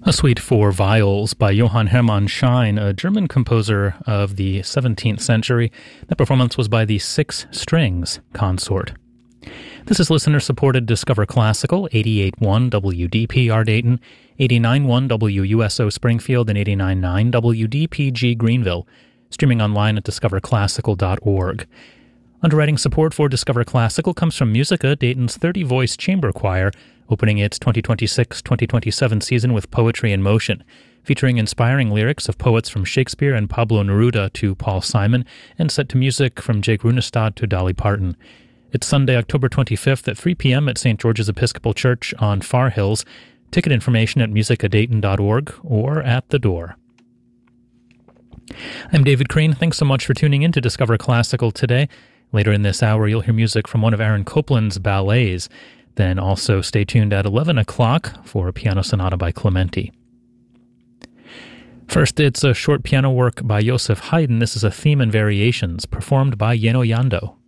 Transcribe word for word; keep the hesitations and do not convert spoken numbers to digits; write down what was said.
A Suite for Viols by Johann Hermann Schein, a German composer of the seventeenth century. That performance was by the Six Strings Consort. This is listener-supported Discover Classical, eighty-eight point one W D P R Dayton, eighty-nine point one W U S O Springfield, and eighty-nine point nine W D P G Greenville, streaming online at discover classical dot org. Underwriting support for Discover Classical comes from Musica, Dayton's thirty-voice chamber choir, opening its twenty twenty-six twenty twenty-seven season with Poetry in Motion, featuring inspiring lyrics of poets from Shakespeare and Pablo Neruda to Paul Simon, and set to music from Jake Runestad to Dolly Parton. It's Sunday, October twenty-fifth at three p.m. at Saint George's Episcopal Church on Far Hills. Ticket information at musica dayton dot org or at the door. I'm David Crane. Thanks so much for tuning in to Discover Classical today. Later in this hour, you'll hear music from one of Aaron Copland's ballets. Then also stay tuned at eleven o'clock for a piano sonata by Clementi. First, it's a short piano work by Joseph Haydn. This is a theme and variations performed by Yeno Yando.